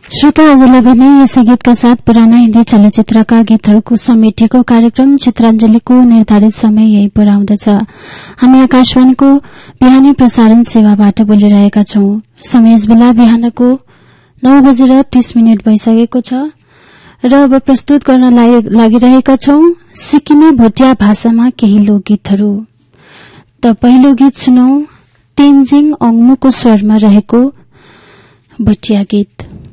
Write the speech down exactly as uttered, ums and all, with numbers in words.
श्रोता हजुरलाई भने यसै गीतका साथ पुराना हिन्दी चलचित्रका गीतहरूको समेटिएको कार्यक्रम चित्राञ्जलीको निर्धारित समय यही पुर्याउँदछ। हामी आकाशवाणीको बिहानी प्रसारण सेवाबाट बोलिरहेका छौं। समय यस बेला बिहानको नौ बजेर तीस मिनट भइसकेको छ र अब प्रस्तुत गर्न लागिरहेका छौं सिक्किमे भोटिया भाषामा केही लोकगीतहरू। त पहिलो गीत सुनौ तेन्जिङ अंगमुको स्वरमा रहेको भोटिया गीत।